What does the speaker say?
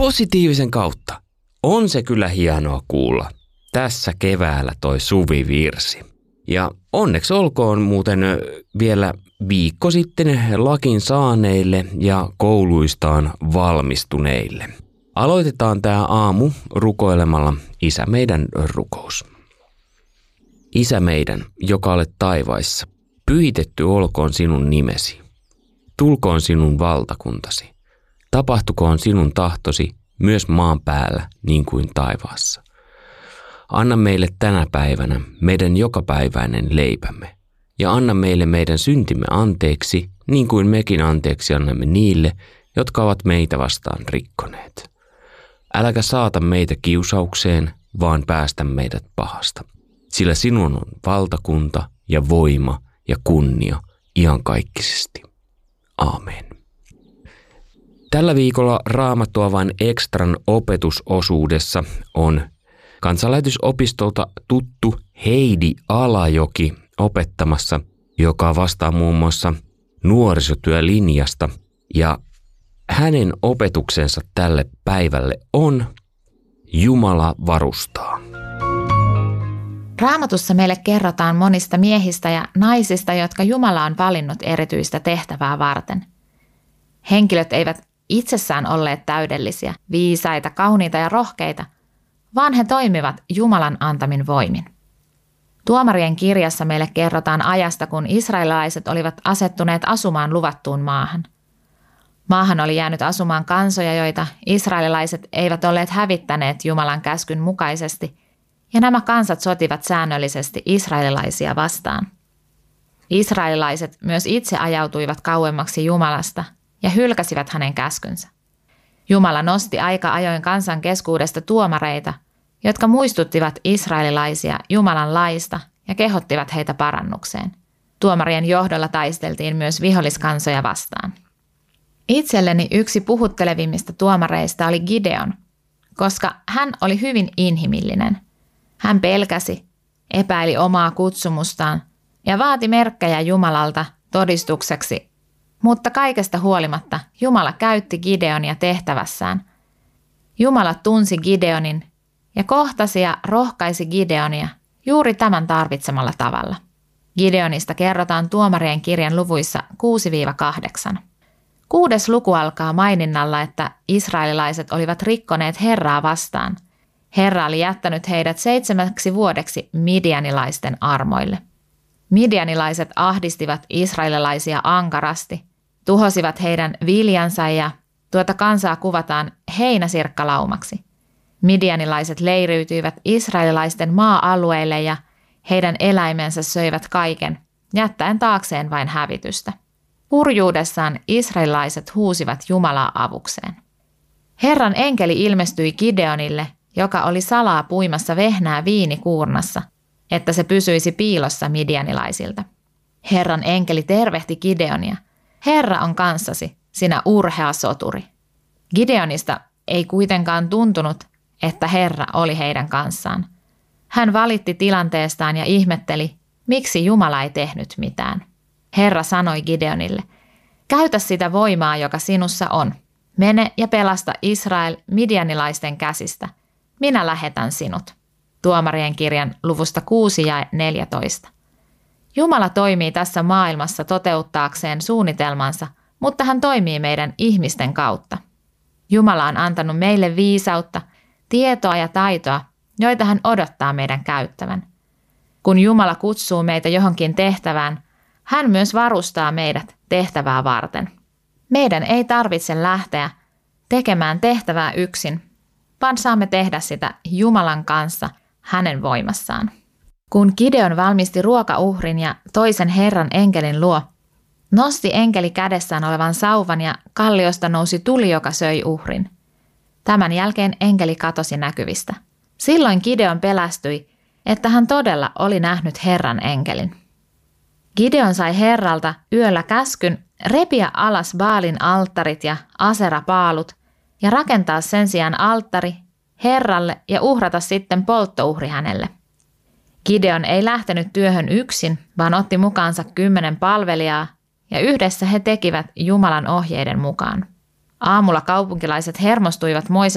positiivisen kautta on se kyllä hienoa kuulla tässä keväällä toi suvivirsi. Ja onneksi olkoon muuten vielä viikko sitten lakin saaneille ja kouluistaan valmistuneille. Aloitetaan tämä aamu rukoilemalla Isä meidän rukous. Isä meidän, joka olet taivaissa, pyhitetty olkoon sinun nimesi. Tulkoon sinun valtakuntasi. Tapahtukoon sinun tahtosi myös maan päällä niin kuin taivaassa. Anna meille tänä päivänä meidän jokapäiväinen leipämme. Ja anna meille meidän syntimme anteeksi, niin kuin mekin anteeksi annamme niille, jotka ovat meitä vastaan rikkoneet. Äläkä saata meitä kiusaukseen, vaan päästä meidät pahasta. Sillä sinun on valtakunta ja voima ja kunnia iankaikkisesti. Aamen. Tällä viikolla Raamattua vain ekstran opetusosuudessa on Kansanlähetysopistolta tuttu Heidi Alajoki opettamassa, joka vastaa muun muassa nuorisotyölinjasta, ja hänen opetuksensa tälle päivälle on Jumala varustaa. Raamatussa meille kerrotaan monista miehistä ja naisista, jotka Jumala on valinnut erityistä tehtävää varten. Henkilöt eivät itsessään olleet täydellisiä, viisaita, kauniita ja rohkeita, vaan he toimivat Jumalan antamin voimin. Tuomarien kirjassa meille kerrotaan ajasta, kun israelilaiset olivat asettuneet asumaan luvattuun maahan. Maahan oli jäänyt asumaan kansoja, joita israelilaiset eivät olleet hävittäneet Jumalan käskyn mukaisesti, ja nämä kansat sotivat säännöllisesti israelilaisia vastaan. Israelilaiset myös itse ajautuivat kauemmaksi Jumalasta ja hylkäsivät hänen käskynsä. Jumala nosti aika ajoin kansan keskuudesta tuomareita, jotka muistuttivat israelilaisia Jumalan laista ja kehottivat heitä parannukseen. Tuomarien johdolla taisteltiin myös viholliskansoja vastaan. Itselleni yksi puhuttelevimmista tuomareista oli Gideon, koska hän oli hyvin inhimillinen. Hän pelkäsi, epäili omaa kutsumustaan ja vaati merkkejä Jumalalta todistukseksi, mutta kaikesta huolimatta Jumala käytti Gideonia tehtävässään. Jumala tunsi Gideonin ja kohtasi ja rohkaisi Gideonia juuri tämän tarvitsemalla tavalla. Gideonista kerrotaan Tuomarien kirjan luvuissa 6-8. 6. luku alkaa maininnalla, että israelilaiset olivat rikkoneet Herraa vastaan. Herra oli jättänyt heidät 7 vuodeksi midianilaisten armoille. Midianilaiset ahdistivat israelilaisia ankarasti, tuhosivat heidän viljansa ja tuota kansaa kuvataan heinäsirkkalaumaksi. Midianilaiset leiriytyivät israelilaisten maa-alueille ja heidän eläimensä söivät kaiken, jättäen taakseen vain hävitystä. Hurjuudessaan israelilaiset huusivat Jumalaa avukseen. Herran enkeli ilmestyi Gideonille, joka oli salaa puimassa vehnää viinikuurnassa, että se pysyisi piilossa midianilaisilta. Herran enkeli tervehti Gideonia. Herra on kanssasi, sinä urhea soturi. Gideonista ei kuitenkaan tuntunut, että Herra oli heidän kanssaan. Hän valitti tilanteestaan ja ihmetteli, miksi Jumala ei tehnyt mitään. Herra sanoi Gideonille, käytä sitä voimaa, joka sinussa on. Mene ja pelasta Israel midianilaisten käsistä. Minä lähetän sinut. Tuomarien kirjan luvusta 6 ja 14. Jumala toimii tässä maailmassa toteuttaakseen suunnitelmansa, mutta hän toimii meidän ihmisten kautta. Jumala on antanut meille viisautta, tietoa ja taitoa, joita hän odottaa meidän käyttävän. Kun Jumala kutsuu meitä johonkin tehtävään, hän myös varustaa meidät tehtävää varten. Meidän ei tarvitse lähteä tekemään tehtävää yksin, vaan saamme tehdä sitä Jumalan kanssa hänen voimassaan. Kun Gideon valmisti ruokauhrin ja toisen Herran enkelin luo, nosti enkeli kädessään olevan sauvan ja kalliosta nousi tuli, joka söi uhrin. Tämän jälkeen enkeli katosi näkyvistä. Silloin Gideon pelästyi, että hän todella oli nähnyt Herran enkelin. Gideon sai Herralta yöllä käskyn repiä alas Baalin alttarit ja aserapaalut ja rakentaa sen sijaan alttari Herralle ja uhrata sitten polttouhri hänelle. Gideon ei lähtenyt työhön yksin, vaan otti mukaansa 10 palvelijaa ja yhdessä he tekivät Jumalan ohjeiden mukaan. Aamulla kaupunkilaiset hermostuivat